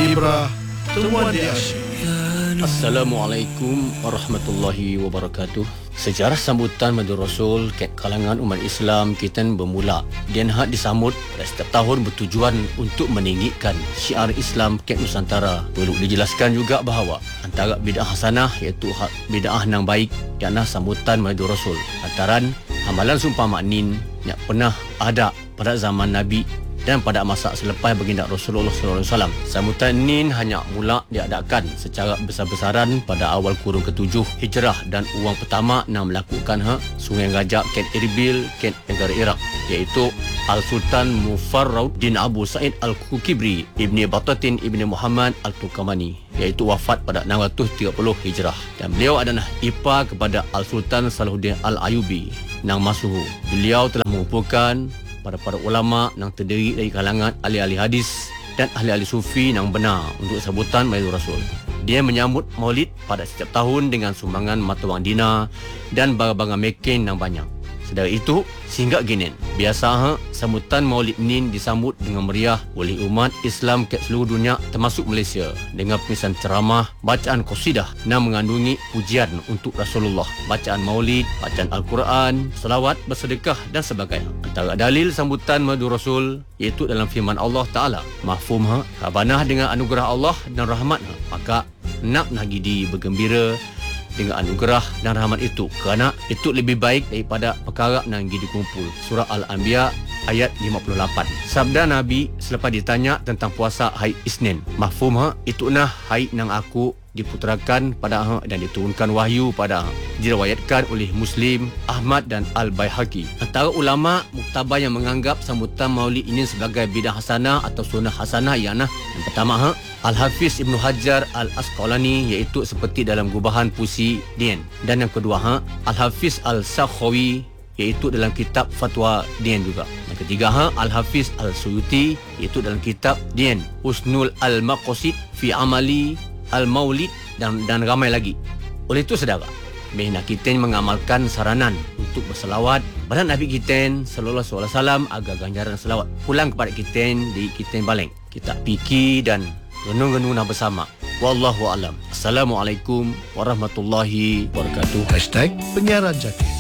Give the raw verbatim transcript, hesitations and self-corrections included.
Ibrah Temuan di Asyik. Assalamualaikum warahmatullahi wabarakatuh. Sejarah sambutan Maulid Rasul ke kalangan umat Islam kita bermula dan hak disambut setiap tahun bertujuan untuk meninggikan syiar Islam ke Nusantara. Perlu dijelaskan juga bahawa antara bid'ah hasanah iaitu bid'ah yang baik ialah sambutan Maulid Rasul. Antaran amalan sumpah maknin yang pernah ada pada zaman Nabi dan pada masa selepas baginda Rasulullah sallallahu alaihi wasallam. Sambutan ini hanya mula diadakan secara besar-besaran pada awal kurun ketujuh Hijrah dan uang pertama yang melakukan ha, Sungai Gajah Ken Erbil Ken negara Iraq iaitu Al-Sultan Mufarrauddin Abu Sa'id Al-Kukibri Ibni Battatin Ibni Muhammad Al-Tukamani iaitu wafat pada enam ratus tiga puluh Hijrah, dan beliau adalah ipar kepada Al-Sultan Salahuddin Al-Ayubi Nang Masuhu. Beliau telah mengumpulkan pada para ulama yang terdiri dari kalangan ahli-ahli hadis dan ahli-ahli sufi yang benar untuk sambutan Maulid Rasul. Dia menyambut Maulid pada setiap tahun dengan sumbangan mata wang dinar dan barang-barang mekin yang banyak. Sedari itu, sehingga gini, biasa ha, sambutan Maulid ini disambut dengan meriah oleh umat Islam ke seluruh dunia termasuk Malaysia dengan pengisian ceramah, bacaan qasidah yang mengandungi pujian untuk Rasulullah, bacaan Maulid, bacaan Al-Quran, selawat, bersedekah dan sebagainya. Antara dalil sambutan Maulid Rasul iaitu dalam firman Allah Ta'ala, mafhum ha, rabanah dengan anugerah Allah dan rahmat ha, maka nak nagidi bergembira dengan anugerah dan rahmat itu, kerana itu lebih baik daripada perkara yang dikumpul. Surah Al-Anbiya ayat lima puluh lapan. Sabda Nabi selepas ditanya tentang puasa hari Isnin, mafhum ha, itu nah hari yang aku diputerakan pada ha, dan diturunkan wahyu pada ha. Diriwayatkan oleh Muslim, Ahmad dan Al-Baihaqi. Antara ulama muktabar yang menganggap sambutan Maulid ini sebagai bidah hasanah atau sunnah hasanah ialah yang pertama ha, Al-Hafiz Ibnu Hajar Al-Asqalani iaitu seperti dalam gubahan puisi Dian, dan yang kedua ha, Al-Hafiz Al-Sakhawi iaitu dalam kitab Fatwa Dian juga. Yang ketiga ha, Al-Hafiz Al-Suyuti iaitu dalam kitab Dian Husnul Al-Maqasid fi Amali Al-Maulid dan, dan ramai lagi. Oleh itu saudara, bina kita mengamalkan saranan untuk berselawat pada Nabi kita sallallahu alaihi wasallam agar ganjaran selawat pulang kepada kita di kita baleng. Kita fikir dan renung-renung bersama. Wallahu alam. Assalamualaikum warahmatullahi wabarakatuh. Hashtag Penyiaran Jati.